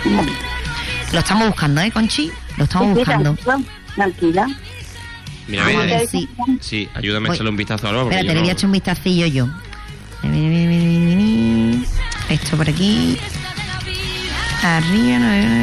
Lo estamos buscando, Conchi. Lo estamos buscando. Tranquila. Mira, a ver, sí, ayúdame a echarle un vistazo a Alba. Espérate, le voy a echar un vistacillo yo. Esto por aquí. Arriba,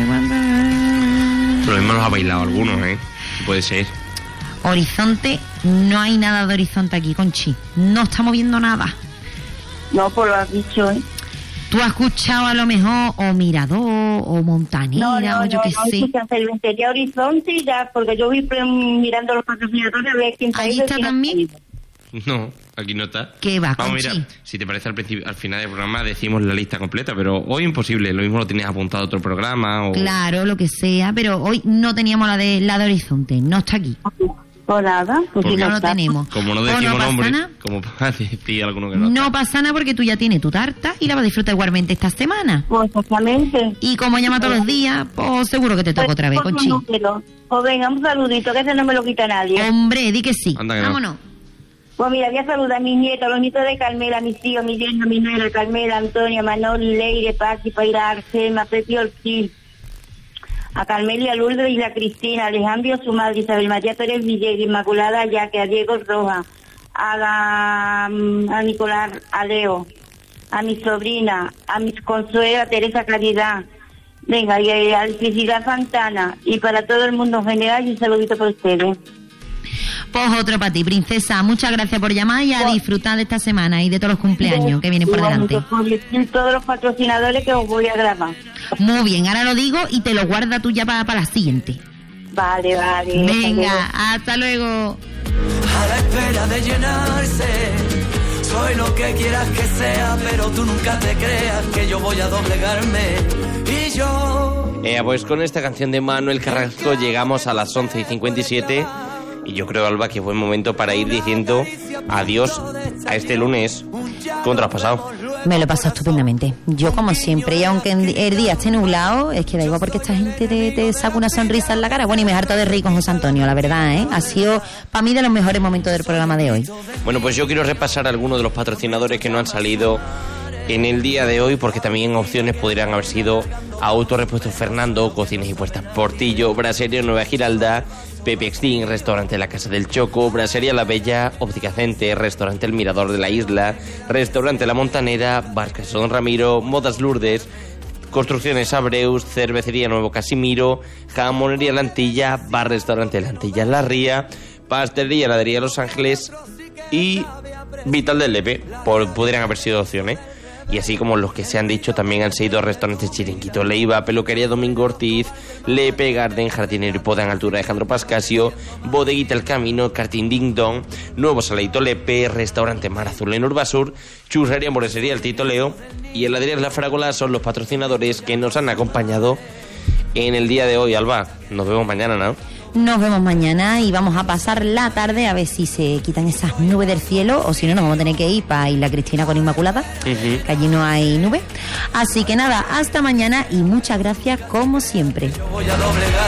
Lo mismo los ha bailado algunos, Puede ser. Horizonte, no hay nada de horizonte aquí, Conchi. No estamos viendo nada. No, pues lo has dicho, ¿Tú has escuchado a lo mejor o Mirador o Montanera o yo qué sé? No, sería Horizonte y ya, porque yo voy mirando los patrocinadores a ver quién está ahí. ¿Ahí está también? No, aquí no está. ¿Qué va, Vamos, Conchi? mira, si te parece al final del programa decimos la lista completa, pero hoy imposible, lo mismo lo tenías apuntado a otro programa o... Claro, lo que sea, pero hoy no teníamos la de Horizonte, no está aquí. Pues nada, porque no lo tenemos. Como no decimos nombre, como para decir alguno que no está. No pasa nada porque tú ya tienes tu tarta y la vas a disfrutar igualmente esta semana. Pues exactamente. Y como llama todos los días, pues seguro que te toca otra vez, Conchi. Pues venga, un saludito, que ese no me lo quita nadie. Hombre, di que sí. Anda que vámonos. Pues mira, voy a saludar a mis nietos, los nietos de Carmela, mis tíos, mi yerno, mi nuera, Carmela, Antonia, Manoli, Leire, Paqui, Paira, Arcema, Pepi Ortiz, a Carmelia, Lourdes y la Cristina, Alejandro, su madre, Isabel María Pérez Villegas, Inmaculada Yaque, a Diego Rojas, a Nicolás, a Leo, a mi sobrina, a mis Consuela, Teresa Caridad, venga, y a Felicidad Santana, y para todo el mundo en general, y un saludito por ustedes. Pues otro para ti, princesa. Muchas gracias por llamar y a disfrutar de esta semana y de todos los cumpleaños que vienen por delante. Todos los patrocinadores que os voy a grabar. Muy bien, ahora lo digo y te lo guarda tú ya para la siguiente. Vale. Venga, hasta luego. A la espera de llenarse, soy lo que quieras que sea, pero tú nunca te creas que yo voy a doblegarme. Y yo... pues con esta canción de Manuel Carrasco llegamos a las 11:57. Y yo creo, Alba, que es buen momento para ir diciendo adiós a este lunes. ¿Cómo te lo has pasado? Me lo he pasado estupendamente. Yo, como siempre, y aunque el día esté nublado, es que da igual porque esta gente te saca una sonrisa en la cara. Bueno, y me harto de reír con José Antonio, la verdad, Ha sido, para mí, de los mejores momentos del programa de hoy. Bueno, pues yo quiero repasar algunos de los patrocinadores que no han salido en el día de hoy, porque también opciones podrían haber sido Autorepuestos Fernando, Cocinas y Puestas Portillo, Brasería Nueva Giralda, Pepe Extin, Restaurante La Casa del Choco, Brasería La Bella, Óptica Cente, Restaurante El Mirador de la Isla, Restaurante La Montanera, Barcas Don Ramiro, Modas Lourdes, Construcciones Abreus, Cervecería Nuevo Casimiro, Jamonería La Antilla, Bar Restaurante La Antilla La Ría, Pastelería Heladería Los Ángeles y Vital del Lepe, podrían haber sido opciones. Y así como los que se han dicho, también han sido restaurantes Chiringuito Leiva, Peluquería Domingo Ortiz, Lepe Garden, Jardinero y Poda en Altura Alejandro Pascasio, Bodeguita El Camino, Karting Ding Dong, Nuevo Saladito Lepe, Restaurante Mar Azul en Urbasur, Churrería Hamburguesería El Tito Leo y Heladerías La Frágola son los patrocinadores que nos han acompañado en el día de hoy. Alba, nos vemos mañana, ¿no? Nos vemos mañana y vamos a pasar la tarde a ver si se quitan esas nubes del cielo o si no, nos vamos a tener que ir para Isla Cristina con Inmaculada, que allí no hay nubes. Así que nada, hasta mañana y muchas gracias como siempre.